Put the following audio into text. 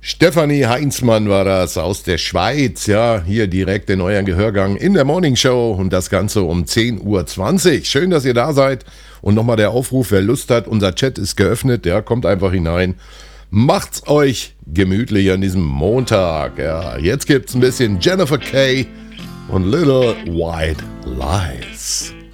Stefanie Heinzmann war das aus der Schweiz, ja, hier direkt in euren Gehörgang in der Morning Show und das Ganze um 10:20 Uhr. Schön, dass ihr da seid und nochmal der Aufruf, wer Lust hat, unser Chat ist geöffnet, ja, kommt einfach hinein. Macht's euch gemütlich an diesem Montag, ja. Jetzt gibt's ein bisschen Jennifer Kay und Little White Lies.